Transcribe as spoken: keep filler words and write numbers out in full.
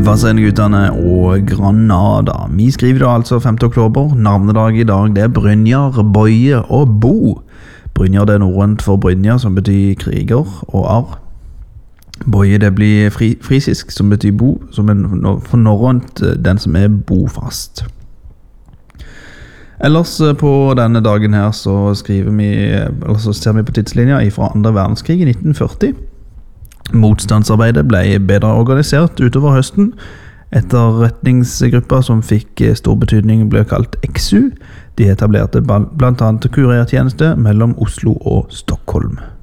Vazelina-guttene og Granada. Vi skriver da altså femte oktober. Navnedag i dag, det er Brynjar, Boje og Bo. Brynjar, det er norrønt for Brynjar, som betyr kriger og arr. Boje, det blir fri, frisisk, som betyr bo, som er for norrønt den som er bofast. Ellers på denne dagen her så skriver vi, eller så ser vi på tidslinja fra andre verdenskrig i nitten førti. Motstandsarbeidet ble bedre organisert utover høsten. Etterretningsgrupper som fikk stor betydning ble kalt X U. De etablerte blant annet kuriertjeneste mellom Oslo og Stockholm.